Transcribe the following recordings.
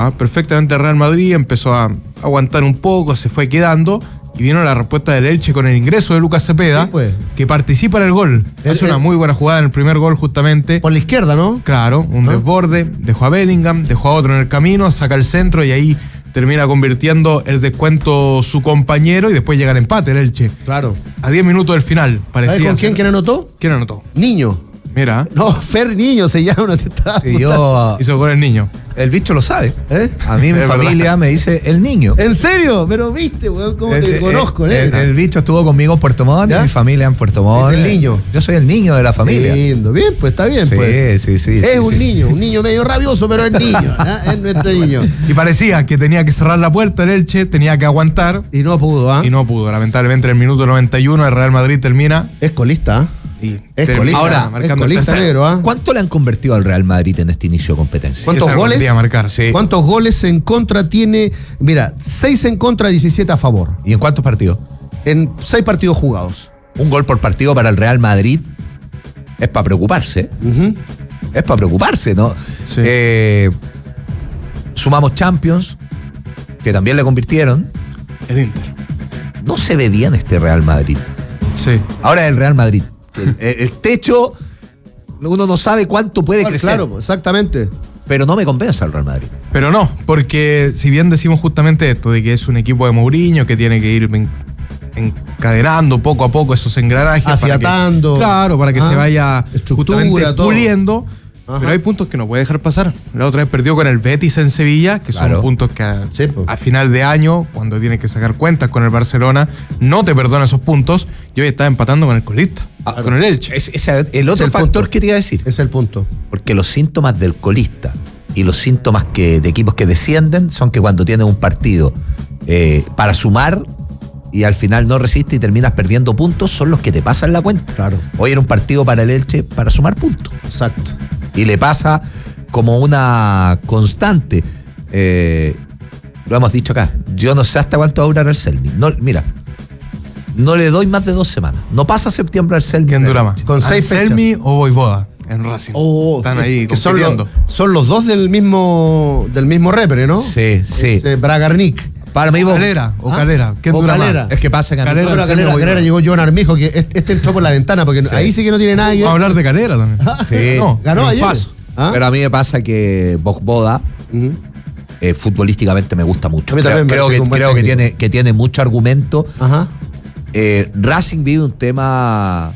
jugaba perfectamente el Real Madrid, empezó a aguantar un poco, se fue quedando, y vino la respuesta del Elche con el ingreso de Lucas Cepeda, Sí, pues. que participa en el gol. Hace una muy buena jugada en el primer gol, justamente. Por la izquierda, ¿no? Claro, un desborde, dejó a Bellingham, dejó a otro en el camino, saca el centro y ahí termina convirtiendo el descuento su compañero y después llega el empate, el Elche. Claro. A 10 minutos del final, parecía. ¿Sabes con quién anotó? ¿Quién anotó? Niño. Mira. No, Fer Niño se llama, no te estaba Sí, yo, Hizo gol el niño. el bicho lo sabe. ¿Eh? A mí mi Es familia verdad. me dice el niño. ¿En serio? Pero viste, weón, cómo te conozco, el bicho estuvo conmigo en Puerto Montt, ¿Ya? mi familia en Puerto Montt. Es el niño. Yo soy el niño de la familia. Lindo, bien, pues está bien, Sí, pues. sí. Es un niño medio rabioso, pero es niño, ¿ah? Es nuestro niño. Y parecía que tenía que cerrar la puerta el Elche, tenía que aguantar Y no pudo, ¿ah? y no pudo. Lamentablemente en el minuto 91 el Real Madrid termina Es colista, ¿ah? y Es termina colista, ahora, es marcando el colista tercero. negro, ¿ah? ¿Cuánto le han convertido al Real Madrid en este inicio de competencia? ¿Cuántos Esa goles? volvía a marcar, sí. ¿Cuántos goles en contra tiene? Mira, 6 en contra, 17 a favor. ¿Y en cuántos partidos? En 6 partidos jugados. Un gol por partido para el Real Madrid es para preocuparse. Ujú. Es para preocuparse, ¿no? Sí. Sumamos Champions, que también le convirtieron. El Inter. No se ve bien este Real Madrid. Sí. Ahora el Real Madrid. El techo, uno no sabe cuánto puede crecer. Claro, exactamente. Pero no me convence el Real Madrid. Pero no, porque si bien decimos justamente esto, de que es un equipo de Mourinho que tiene que ir encadenando poco a poco esos engranajes. Afiatando. Para que se vaya Estructura, justamente todo. puliendo. Ajá. Pero hay puntos que no puede dejar pasar. La otra vez perdió con el Betis en Sevilla, que Claro. son puntos que Sí, pues. a final de año, cuando tienes que sacar cuentas con el Barcelona, no te perdona esos puntos. Y hoy está empatando con el colista, con el Elche. El otro el factor punto. que te iba a decir. Ese es el punto. Porque los síntomas del colista y los síntomas de equipos que descienden son que cuando tienes un partido para sumar y al final no resiste y terminas perdiendo puntos, son los que te pasan la cuenta. Claro. Hoy era un partido para el Elche para sumar puntos. Exacto. Y le pasa como una constante. Lo hemos dicho acá. Yo no sé hasta cuánto va a durar el Selmi. No, mira, no le doy más de 2 semanas. No pasa septiembre al Selmi. ¿Quién dura más? Con 6 fechas. ¿Anselmi o Voivoda en Racing? Están ahí que compitiendo. son los dos del mismo repre, ¿no? Sí, sí. Es, Bragarnik. Para mí, Calera o ¿Ah? Calera. ¿Quién O dura Calera. más? es que pasa que a mí- Calera, No, pero Anselmi o Calera Voivoda. llegó Joan Armijo, que este entró por la ventana, porque ahí sí que no tiene nada que ver. Vamos a hablar de Calera también. Sí. No, Ganó en ayer. paso. ¿Ah? Pero a mí me pasa que Boda Ujú. futbolísticamente me gusta mucho. A mí también me Creo parece que, un buen creo que técnico. tiene mucho argumento. Ajá. Racing vive un tema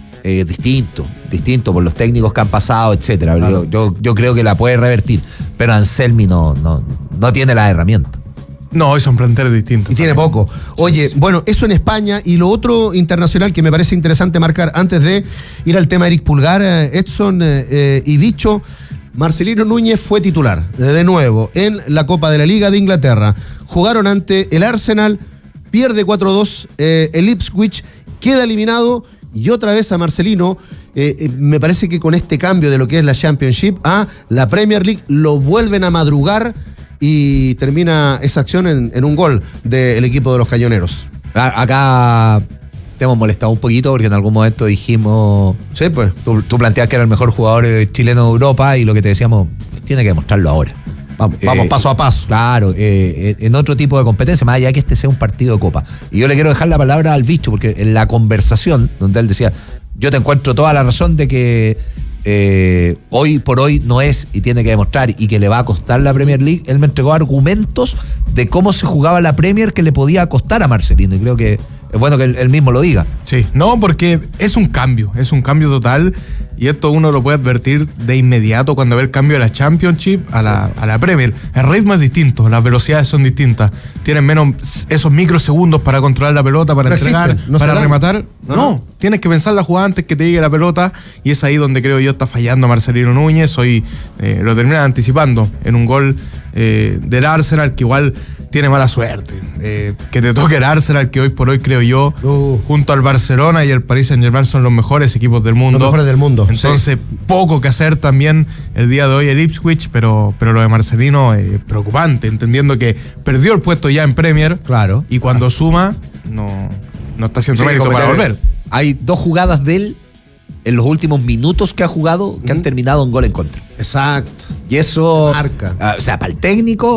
distinto por los técnicos que han pasado, etcétera. Claro. Yo creo que la puede revertir, pero Anselmi no tiene la herramienta. No, hoy son planteles distintos. Y tiene poco. Oye, bueno, eso en España. Y lo otro internacional que me parece interesante marcar antes de ir al tema Eric Pulgar, Edson y Bicho, Marcelino Núñez fue titular de nuevo en la Copa de la Liga de Inglaterra. Jugaron ante el Arsenal, pierde 4-2, el Ipswich queda eliminado y otra vez a Marcelino. Me parece que con este cambio de lo que es la Championship a la Premier League lo vuelven a madrugar y termina esa acción en un gol del equipo de los Cañoneros. Acá te hemos molestado un poquito porque en algún momento dijimos, Sí, pues. tú planteas que era el mejor jugador chileno de Europa y lo que te decíamos, tiene que demostrarlo ahora. Vamos paso a paso. Claro, en otro tipo de competencia, más allá que este sea un partido de copa. Y yo le quiero dejar la palabra al Bicho, porque en la conversación, donde él decía, yo te encuentro toda la razón de que hoy por hoy no es y tiene que demostrar y que le va a costar la Premier League, él me entregó argumentos de cómo se jugaba la Premier que le podía costar a Marcelino, y creo que es bueno que él mismo lo diga. Sí, no, porque es un cambio total. Y esto uno lo puede advertir de inmediato cuando ve el cambio de la Championship a la Premier. El ritmo es distinto, las velocidades son distintas. Tienen menos esos microsegundos para controlar la pelota, para No entregar, existen, no para se dan. rematar. No, tienes que pensar la jugada antes que te llegue la pelota. Y es ahí donde creo yo está fallando Marcelino Núñez. Hoy lo terminan anticipando en un gol del Arsenal, que igual tiene mala suerte. Que te toque el Arsenal, que hoy por hoy creo yo, junto al Barcelona y el Paris Saint-Germain, son los mejores equipos del mundo. Los mejores del mundo. Entonces, poco que hacer también el día de hoy el Ipswich, pero lo de Marcelino preocupante, entendiendo que perdió el puesto ya en Premier. Claro. Y cuando suma, no está haciendo mérito para volver. Hay 2 jugadas de él en los últimos minutos que ha jugado que han terminado en gol en contra. Exacto. Y eso, Marca. o sea, para el técnico